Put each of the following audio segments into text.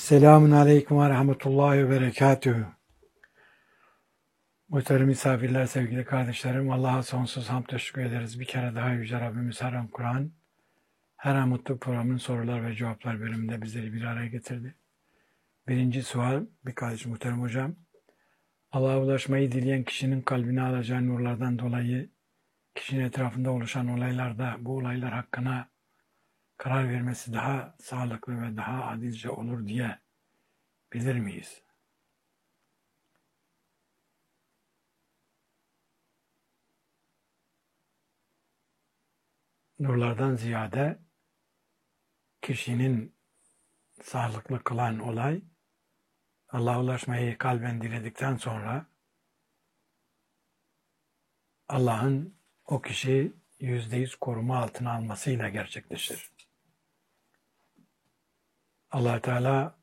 Selamun Aleyküm ve Rahmetullahi ve Berekatühü. Muhterem misafirler, sevgili kardeşlerim, Allah'a sonsuz hamd teşekkür ederiz. Bir kere daha Yüce Rabbimiz her an Kur'an, her an mutlu programın sorular ve cevaplar bölümünde bizleri bir araya getirdi. Birinci sual, bir kardeş muhterem hocam. Allah'a ulaşmayı dileyen kişinin kalbine alacağı nurlardan dolayı kişinin etrafında oluşan olaylarda bu olaylar hakkında karar vermesi daha sağlıklı ve daha adilce olur diye bilir miyiz? Nurlardan ziyade kişinin sağlıklı kılan olay, Allah'a ulaşmayı kalben diledikten sonra Allah'ın o kişiyi %100 koruma altına almasıyla gerçekleşir. Allah Teala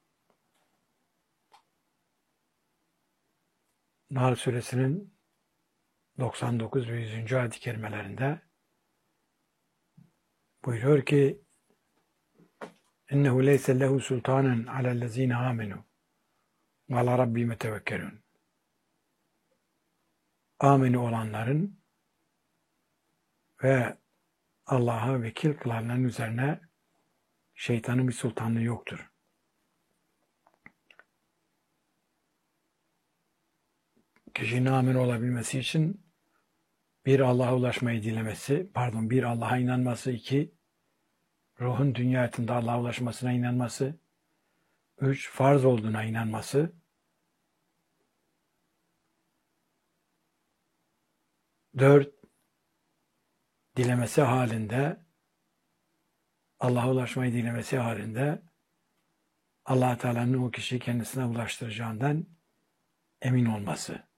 Nahl Suresinin 99 ve 100. ayet-i kerimelerinde buyuruyor ki İnnehu leyse lehu sultanen alellezine amenu ve ala rabbime tevekkelun. Ameni olanların ve Allah'a vekil kılanların üzerine şeytanın bir sultanlığı yoktur. Kişinin amin olabilmesi için bir Allah'a ulaşmayı dilemesi, bir Allah'a inanması, iki ruhun dünya hayatında Allah'a ulaşmasına inanması, üç farz olduğuna inanması, dört dilemesi halinde, Allah'a ulaşmayı dilemesi halinde Allah Teala'nın o kişiyi kendisine ulaştıracağından emin olması.